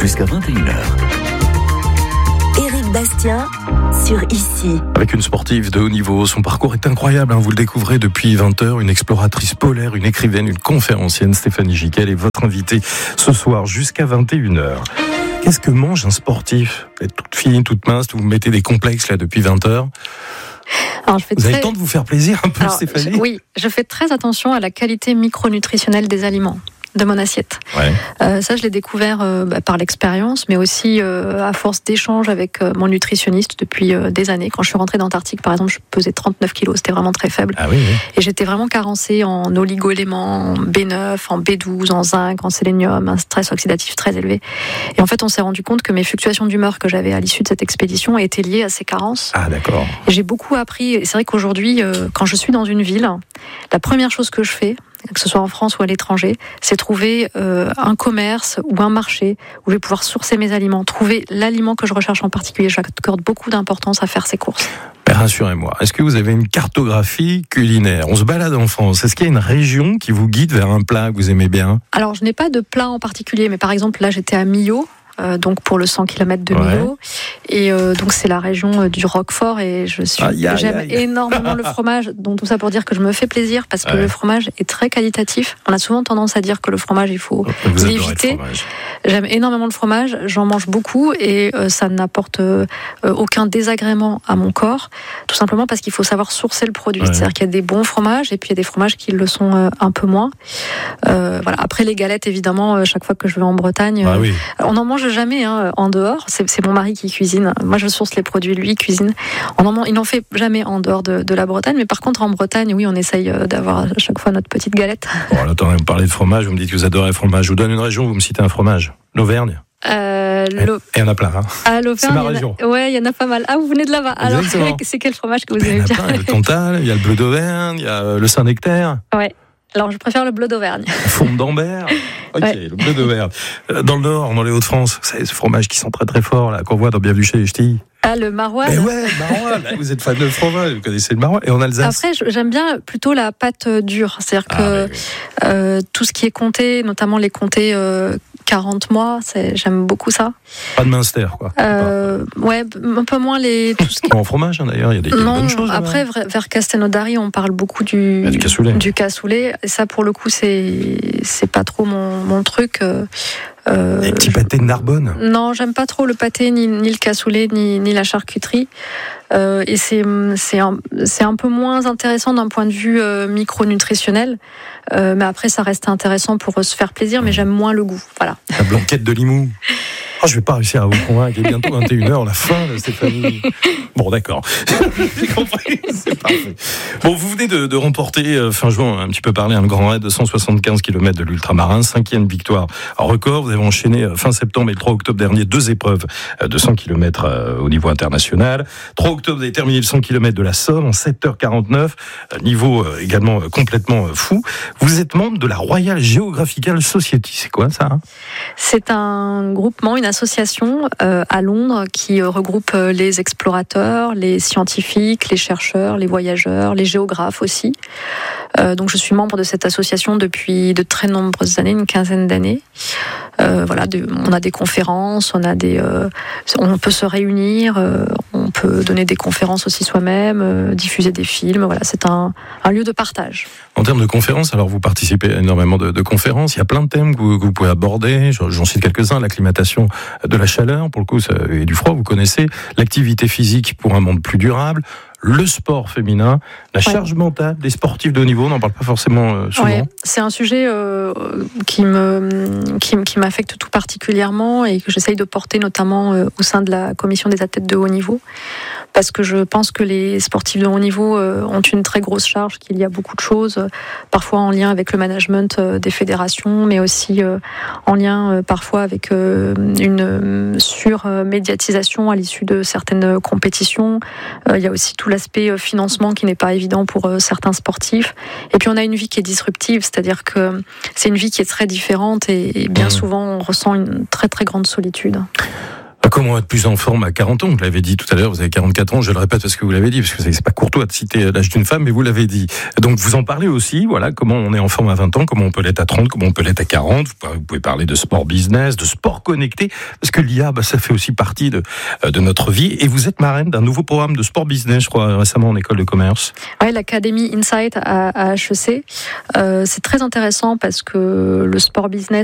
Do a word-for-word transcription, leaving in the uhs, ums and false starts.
jusqu'à vingt et une heures. Éric Bastien sur Ici. Avec une sportive de haut niveau, son parcours est incroyable, hein, vous le découvrez depuis vingt heures, une exploratrice polaire, une écrivaine, une conférencienne, Stéphanie Giquel est votre invitée ce soir jusqu'à vingt et une heures. Qu'est-ce que mange un sportif ? Vous êtes toute fine, toute mince, vous me mettez des complexes là depuis vingt heures. Alors, je fais vous très... avez le temps de vous faire plaisir un peu, Alors, Stéphanie ? je, Oui, je fais très attention à la qualité micronutritionnelle des aliments, de mon assiette. Ouais. Euh, ça, je l'ai découvert euh, bah, par l'expérience, mais aussi euh, à force d'échanges avec euh, mon nutritionniste depuis euh, des années. Quand je suis rentrée d'Antarctique, par exemple, je pesais trente-neuf kilos, c'était vraiment très faible. Ah oui, oui. Et j'étais vraiment carencée en oligo-éléments, en B neuf, en B douze, en zinc, en sélénium, un stress oxydatif très élevé. Et en fait, on s'est rendu compte que mes fluctuations d'humeur que j'avais à l'issue de cette expédition étaient liées à ces carences. Ah d'accord. Et j'ai beaucoup appris. Et c'est vrai qu'aujourd'hui, euh, quand je suis dans une ville, la première chose que je fais, que ce soit en France ou à l'étranger, c'est trouver euh, un commerce ou un marché où je vais pouvoir sourcer mes aliments, trouver l'aliment que je recherche en particulier. J'accorde beaucoup d'importance à faire ces courses. Mais rassurez-moi, est-ce que vous avez une cartographie culinaire ? On se balade en France. Est-ce qu'il y a une région qui vous guide vers un plat que vous aimez bien ? Alors, je n'ai pas de plat en particulier, mais par exemple, là, j'étais à Millau. Euh, donc pour le cent kilomètres de ouais. Millau, et euh, donc c'est la région euh, du Roquefort, et je suis, aïe, aïe, j'aime aïe. énormément le fromage. Donc tout ça pour dire que je me fais plaisir parce que ouais. le fromage est très qualitatif. On a souvent tendance à dire que le fromage il faut vous l'éviter. J'aime énormément le fromage, j'en mange beaucoup et euh, ça n'apporte euh, aucun désagrément à mon corps, tout simplement parce qu'il faut savoir sourcer le produit. Ouais. C'est-à-dire qu'il y a des bons fromages et puis il y a des fromages qui le sont euh, un peu moins. Euh, voilà. Après les galettes, évidemment, euh, chaque fois que je vais en Bretagne, ah, oui. euh, on n'en mange jamais hein, en dehors. C'est, c'est mon mari qui cuisine. Moi, je source les produits, lui il cuisine. On en, il n'en fait jamais en dehors de, de la Bretagne, mais par contre en Bretagne, oui, on essaye d'avoir à chaque fois notre petite galette. Bon, là, attendez, vous parlez de fromage, vous me dites que vous adorez le fromage. Je vous donne une région, vous me citez un fromage. L'Auvergne. Euh, et il y en a plein, hein. À l'Auvergne, c'est ma région. A... Ouais, il y en a pas mal. Ah, vous venez de là-bas. Alors, exactement. C'est quel fromage que vous aimez bien ? Il y a le Cantal, il y a le bleu d'Auvergne, il y a le Saint-Nectaire. Ouais. Alors, je préfère le bleu d'Auvergne. Fonte d'Ambert. Ok, ouais. Le bleu d'Auvergne. Dans le Nord, dans les Hauts-de-France, vous savez, ce fromage qui sent très très fort, là, qu'on voit dans Bienvenue chez les Ch'tis. Ah, le maroilles. Mais ouais, le maroilles. Vous êtes fan de fromage, vous connaissez le maroilles. Et en Alsace. Après, j'aime bien plutôt la pâte dure. C'est-à-dire ah, que oui, oui. Euh, tout ce qui est comté, notamment les comtés euh, quarante mois, c'est, j'aime beaucoup ça. Pas de Münster, quoi. Euh, ouais, un peu moins les. Tout ce qui... En fromage, hein, d'ailleurs, il y a des, non, bonnes choses. Après, là. vers Castelnaudary, on parle beaucoup du, du cassoulet. Du cassoulet. Et ça, pour le coup, c'est, c'est pas trop mon, mon truc. Euh, les petits pâtés de Narbonne. Non, j'aime pas trop le pâté, ni, ni le cassoulet, ni, ni la charcuterie. Euh, et c'est, c'est, un, c'est un peu moins intéressant d'un point de vue euh, micronutritionnel. Euh, mais après, ça reste intéressant pour se faire plaisir, mais j'aime moins le goût. Voilà. La blanquette de Limoux. Oh, je vais pas réussir à vous convaincre. Il est bientôt vingt et une heures, la fin de Stéphanie. Bon, d'accord. J'ai compris. C'est parfait. Bon, vous venez de, de remporter, euh, fin juin, on a un petit peu parlé, un grand raid de cent soixante-quinze kilomètres de l'ultramarin, cinquième victoire en record. Vous avez enchaîné euh, fin septembre et le trois octobre dernier deux épreuves euh, de cent kilomètres euh, au niveau international. trois octobre, vous avez terminé le cent kilomètres de la Somme en sept heures quarante-neuf. Euh, niveau euh, également euh, complètement euh, fou. Vous êtes membre de la Royal Geographical Society. C'est quoi ça hein C'est un groupement, une association euh, à Londres qui euh, regroupe euh, les explorateurs, les scientifiques, les chercheurs, les voyageurs, les géographes aussi. Euh, donc je suis membre de cette association depuis de très nombreuses années, une quinzaine d'années. Euh, voilà, de, on a des conférences, on a des, euh, on peut se réunir, euh, on peut donner des conférences aussi soi-même, euh, diffuser des films. Voilà, c'est un, un lieu de partage. En termes de conférences, alors vous participez à énormément de, de conférences. Il y a plein de thèmes que vous, que vous pouvez aborder. J'en cite quelques-uns. L'acclimatation de la chaleur, pour le coup, ça, et du froid, vous connaissez. L'activité physique pour un monde plus durable. Le sport féminin, la charge ouais. mentale des sportifs de haut niveau, on n'en parle pas forcément euh, souvent. Ouais, c'est un sujet euh, qui, me, qui, qui m'affecte tout particulièrement et que j'essaye de porter notamment euh, au sein de la commission des athlètes de haut niveau, parce que je pense que les sportifs de haut niveau euh, ont une très grosse charge, qu'il y a beaucoup de choses, euh, parfois en lien avec le management euh, des fédérations, mais aussi euh, en lien euh, parfois avec euh, une euh, surmédiatisation à l'issue de certaines compétitions. Euh, il y a aussi tout l'aspect financement qui n'est pas évident pour certains sportifs. Et puis on a une vie qui est disruptive, c'est-à-dire que c'est une vie qui est très différente et bien souvent on ressent une très très grande solitude. comment être plus en forme à quarante ans? Vous l'avez dit tout à l'heure, vous avez quarante-quatre ans, je le répète parce que vous l'avez dit, parce que c'est pas courtois de citer l'âge d'une femme, mais vous l'avez dit. Donc vous en parlez aussi, voilà, comment on est en forme à vingt ans, comment on peut l'être à trente, comment on peut l'être à quarante. Vous pouvez parler de sport business, de sport connecté, parce que l'I A, bah, ça fait aussi partie de, de notre vie. Et vous êtes marraine d'un nouveau programme de sport business, je crois, récemment en école de commerce. Oui, l'Académie Insight à, à H E C. Euh, c'est très intéressant parce que le sport business